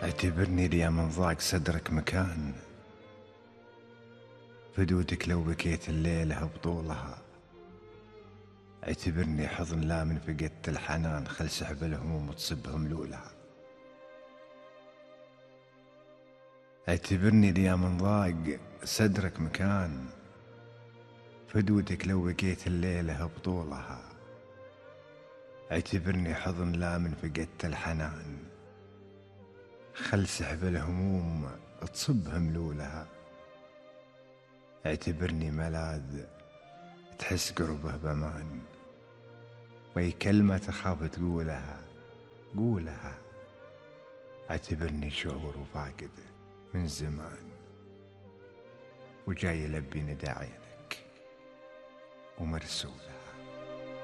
اعتبرني لي من ضاق صدرك مكان، فدودك لو بكيت الليلة بطولها. اعتبرني حضن لا من فقدت الحنان، خل سحب الهموم وتصبهم لولها. اعتبرني لي من ضاق صدرك مكان، فدودك لو بكيت الليلة بطولها. اعتبرني حضن لا من فقدت الحنان، خل سحب الهموم تصبهم لولها. اعتبرني ملاذ تحس قربه بأمان، وأي كلمة تخاف تقولها قولها. اعتبرني شعور وفاقده من زمان، وجاي يلبي ندى عينك ومرسوله.